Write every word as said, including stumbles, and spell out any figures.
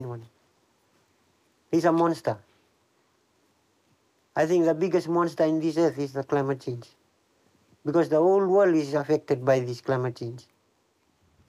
He's a monster. I think the biggest monster in this earth is the climate change. Because the whole world is affected by this climate change.